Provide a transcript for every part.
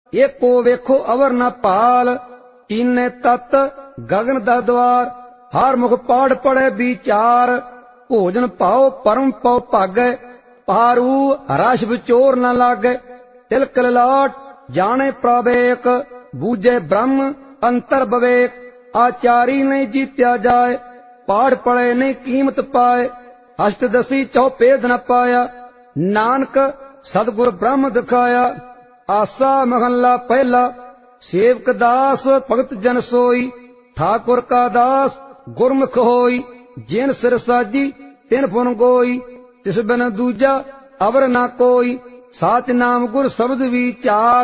एको वेखो अवर न पाल, कीने तत गगन दा द्वार। हर मुख पाड़ पड़े विचार, भोजन पाओ परम पाओ भागै। पारू रश विचोर न लागै, तिलक ललाट जाने प्रवेक। बूझे ब्रह्म अंतर विवेक, आचारी नहीं जीत्या जाए। पाड़ पड़े नहीं कीमत पाए, अष्टदशी चौपेद न पाया। नानक सतगुर ब्रह्म दिखाया। आसा महला पहला, सेवक दास भगत जन सोई। ठाकुर का दास गुरमुख होई, जिन सिर साजी तिन फुन गोई। तिस बिन दूजा अवर ना कोई, साच नाम गुर शब्द विचार।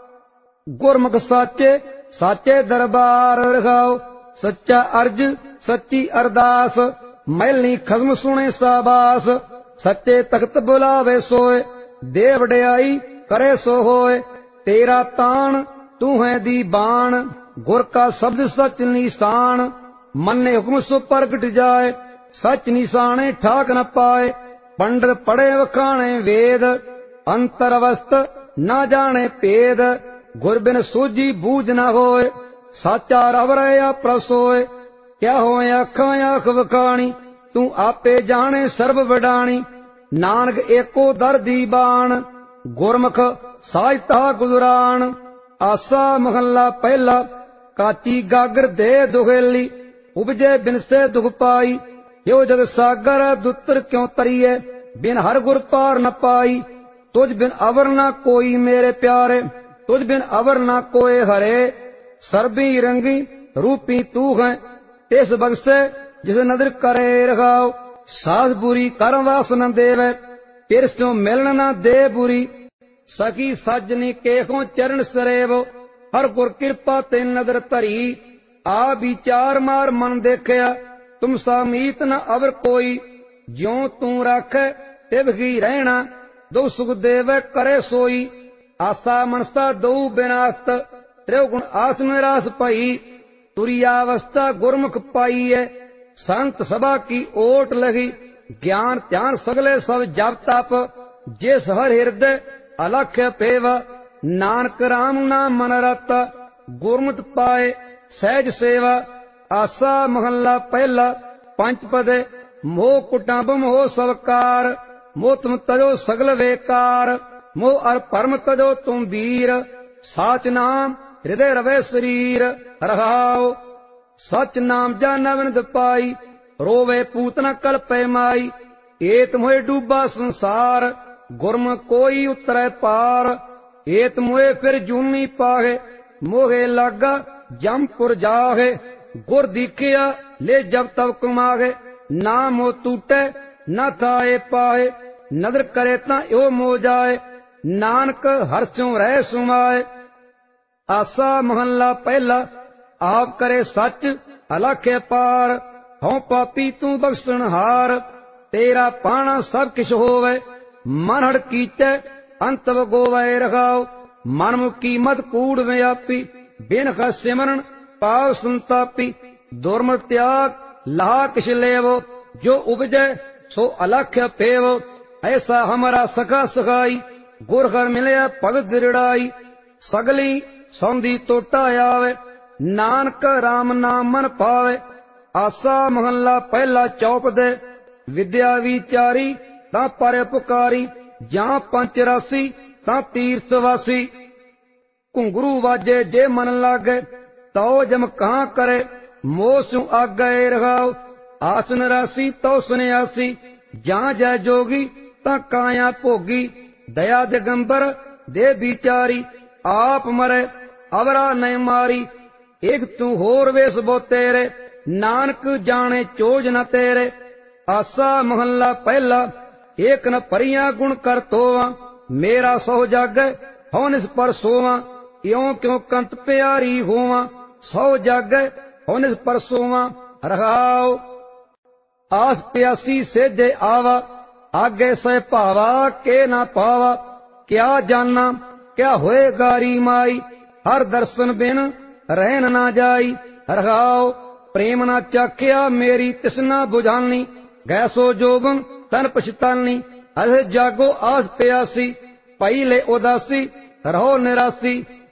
गुरमुख साचे साचे दरबार रखाओ, सच्चा अर्ज सच्ची अरदास। मैलनी खसम सुने साबास, सच्चे तख्त बुलावे सोए। दे वड्याई करे सो होए, तेरा तान तू है दीवान। गुर का शब्द सच निशान, मन्ने हुक्म सो प्रगट जाए। सच निशाने ठाक न पाए, पंडित पढ़े वखाणे वेद। अंतर अवस्थ न जाने भेद, गुर बिन सूझी बूझ न होए। साचा रव रहा प्रसोए, क्या होए आखां आख वखाणी। तू आपे जाने सर्व वडाणी, नानक एको दर दीवान। गुरमुख साजता गुजरान। आसा महला पहला, काची गागर दे दुहेली। उपजे बिन से दुख पाई, यो जग सागर दुत्र क्यों तरिए। बिन हर गुर पार न पाई, तुझ बिन अवर न कोई मेरे प्यारे। तुझ बिन अवर न कोई हरे, सर्बी रंगी रूपी तू है। तिस बगसे जिस नदर करे रखाओ, सास बुरी कर वास न देवे। फिर स्यों मिलन न दे बुरी, सखी सजनी केहों चरण सरेवो। हर गुर कृपा ते नदर धरी, आ विचार मार मन देखया। तुम सामीत न अवर कोई, ज्यों तू राखै तिव ही रहना। दो सुख देवे करे सोई, आसा मनसा दो विनाशत। त्रिगुण आस निराश पई, तुरियावस्था गुरमुख पाई है। संत सभा की ओट लगी, ज्ञान ध्यान सगले सब जप तप। जिस हर हृदय अलख पेव, नानक राम नाम मन रता। गुरमत पाए सहज सेवा, आसा महला पहला। पंचपदे मोह कुटुंब मोह सवकार। मोह तुम तजो सगल वेकार, मोह अर परम तजो तुम वीर। साच नाम हृदय रवे शरीर, रहाओ सच नाम जाना बिन पाई। रोवे पूत न कल्पे माई, एत मोहे डूबा संसार। गुरम कोई उतरै पार, एत मोहे फिर जूनी पाहे। मोहे लागा जमपुर जाहे, गुर दीखिया ले जब तब कमाहे। ना मोह टूटे न थाए पाए, नदर करे ता यो मोह जाए। नानक हर स्यों रह सुमाए। आसा महला पहला, आप करे सच अलखे पार। हों पापी तू बख्शनहार, तेरा पाना सब किश होवे। मन हड़ कीचे अंत गोवे रखाओ, मन मुकी मत कूड़ व्यापी। बिन ख सिमरन पाव संतापी, दुर्मत त्याग लाह किश लेवो। जो उपजे सो अलख्य पेवो, ऐसा हमारा सखा सखाई। गुर घर मिलया भगत दृढ़ाई, सगली सौंधी टोटा आवे। नानक राम नाम मन पावे। आसा महला पहला चौपदे, विद्या विचारी तां पर पुकारी। जां पंचरासी तां तीर्थ वासी, घुंघरू वाजे जे मन लागे। तो जम कहां करे मोह स्यों आगे रखाओ। आसन राशि तो सुनियासी, जां जय जोगी तां काया भोगी। दया दिगंबर दे विचारी, आप मरे अवरा नहीं मारी। एक तू होर वेस बो तेरे, नानक जाने चोज न तेरे। आसा महला पहला, एक न परिया गुण कर तोवा। मेरा सो जागे हो निस पर सोवा, इयों क्यों कंत प्यारी होवा। सौ जागे हो निस पर सोवा, रखाओ आस प्यासी से जे आवा। आगे से भावा के ना पावा, क्या जाना क्या होए गारी माई। हर दर्शन बिन रहन ना जाई, रखाओ प्रेम ना चाख्या मेरी तिसना बुझानी। गैसो जोगन तन पछतानी, अरे जागो आस प्यासी। पई ले उदासी रहो निरासी,